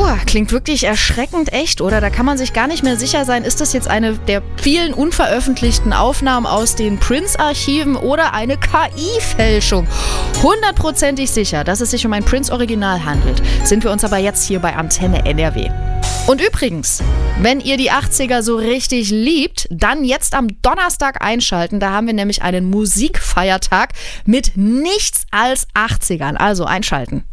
Klingt wirklich erschreckend echt, oder? Da kann man sich gar nicht mehr sicher sein, ist das jetzt eine der vielen unveröffentlichten Aufnahmen aus den Prince-Archiven oder eine KI-Fälschung? 100%ig sicher, dass es sich um ein Prince-Original handelt, sind wir uns aber jetzt hier bei Antenne NRW. Und übrigens, wenn ihr die 80er so richtig liebt, dann jetzt am Donnerstag einschalten. Da haben wir nämlich einen Musikfeiertag mit nichts als 80ern. Also einschalten.